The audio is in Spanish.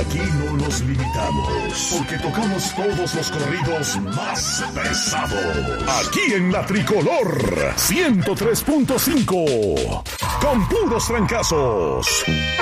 Aquí no nos limitamos, porque tocamos todos los corridos más pesados. Aquí en La Tricolor 103.5, con puros trancazos.